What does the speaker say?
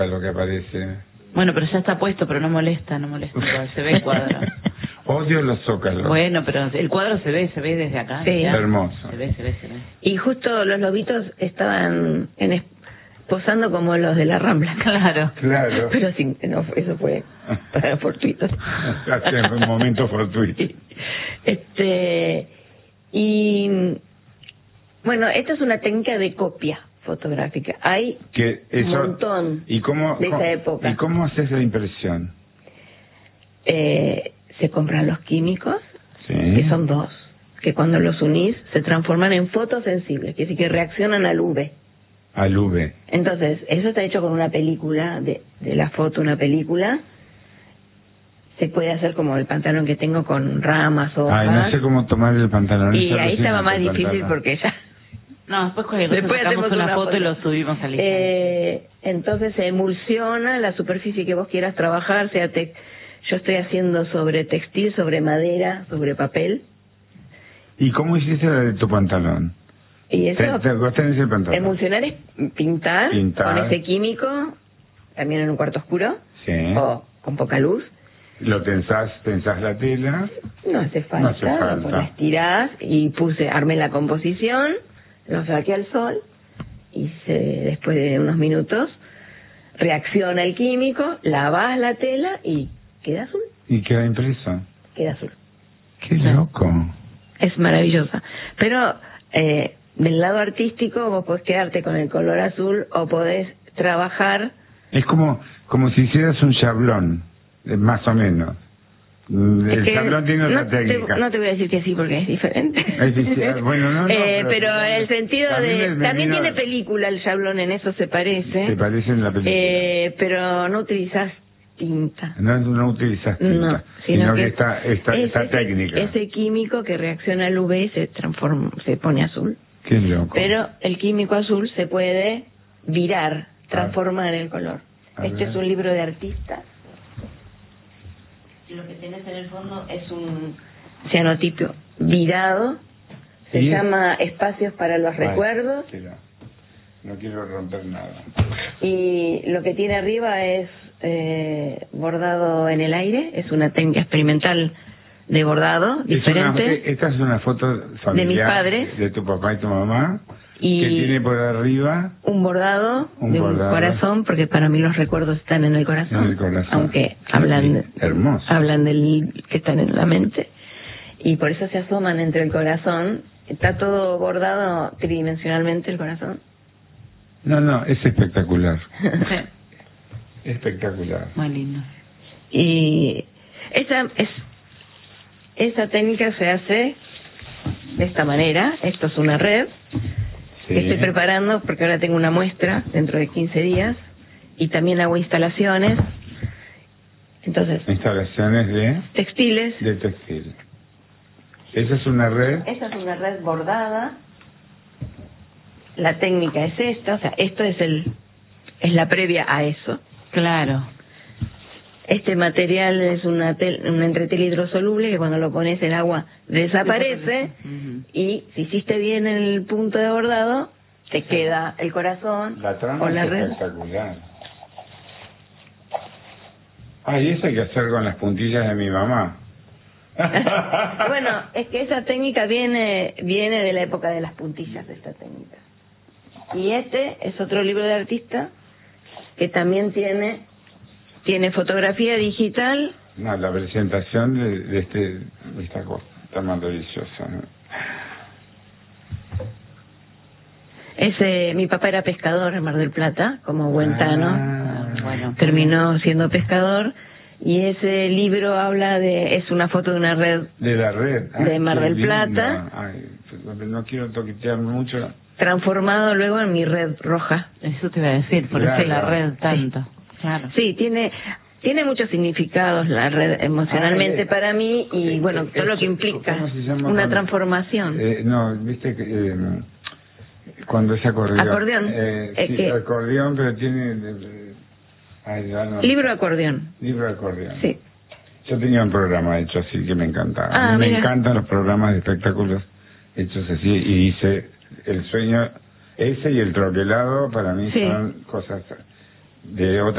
lo que aparece. Bueno, pero ya está puesto, pero no molesta, se ve el cuadro. Odio los zócalos. Bueno, pero el cuadro se ve desde acá. Sí. Hermoso. Se ve. Y justo los lobitos estaban posando como los de la Rambla. Claro. Pero sin, no, eso fue para fortuito. Hace un momento fortuito. Y bueno, esta es una técnica de copia fotográfica. Hay un montón de esa época. ¿Y cómo haces la impresión? Se compran los químicos, sí, que son dos, que cuando los unís se transforman en fotosensibles, que sí que reaccionan al UV. Al UV. Entonces, eso está hecho con una película, de la foto, una película. Se puede hacer como el pantalón que tengo con ramas, hojas. Ay, no sé cómo tomar el pantalón. Y ahí estaba más difícil porque ya... No, después sacamos una foto y lo subimos al Instagram. Entonces se emulsiona la superficie que vos quieras trabajar, yo estoy haciendo sobre textil, sobre madera, sobre papel. ¿Y cómo hiciste la de tu pantalón? Y eso, vos tenés el pantalón. Emulsionar es pintar con ese químico, también en un cuarto oscuro, sí, o con poca luz. Lo tensás la tela. No hace falta. Pues la estirás y armé la composición, lo saqué al sol y después de unos minutos reacciona el químico, lavas la tela y queda azul. ¿Y queda impreso? Queda azul. ¡Qué loco! Es maravillosa. Pero del lado artístico vos podés quedarte con el color azul o podés trabajar... Es como si hicieras un chablón, más o menos. El chablón tiene otra técnica. No te voy a decir que sí porque es diferente. Bueno, no, pero el sentido también tiene película el chablón, en eso se parece. Se parece en la película. Pero no utilizás tinta. No utilizas tinta, no, sino que esta técnica. Ese químico que reacciona al UV se pone azul. Qué loco. Pero el químico azul se puede virar, transformar el color. Este es un libro de artistas. Lo que tenés en el fondo es un cianotipo virado. Se llama Espacios para los Recuerdos. No quiero romper nada. Y lo que tiene arriba es bordado en el aire. Es una técnica experimental de bordado diferente. Esta es una foto familiar de mis padres, de tu papá y tu mamá, que tiene por arriba un bordado un corazón, porque para mí los recuerdos están en el corazón, aunque hablan del que están en la mente, y por eso se asoman entre el corazón. Está todo bordado tridimensionalmente el corazón. No, es espectacular. Espectacular. Muy lindo. Y esa técnica se hace de esta manera. Esto es una red que estoy preparando porque ahora tengo una muestra dentro de 15 días y también hago instalaciones. Entonces, instalaciones de textiles. De textil. ¿Esa es una red? Esa es una red bordada. La técnica es esta, o sea, esto es la previa a eso. Claro. Este material es un entretel hidrosoluble que cuando lo pones el agua desaparece, y si hiciste bien el punto de bordado te queda el corazón o la red. Espectacular. Y eso hay que hacer con las puntillas de mi mamá. Bueno, es que esa técnica viene de la época de las puntillas de esta técnica. Y este es otro libro de artista que también tiene fotografía digital. No, la presentación de esta cosa está más deliciosa, ¿no? Mi papá era pescador en Mar del Plata, como buen tano. Terminó siendo pescador, y ese libro es una foto de una red. De la red. De Mar del Plata. No quiero toquetear mucho. Transformado luego en mi red roja. Eso te iba a decir, por eso la red tanto. Claro. Sí, tiene muchos significados la red emocionalmente para mí, y bueno, todo lo que implica una transformación. No, viste que cuando es acordeón. Acordeón, pero tiene libro acordeón. Libro acordeón. Sí. Yo tenía un programa hecho así que me encantaba. A mí me encantan los programas de espectáculos hechos así, y hice El Sueño ese y El Troquelado, para mí son cosas de otra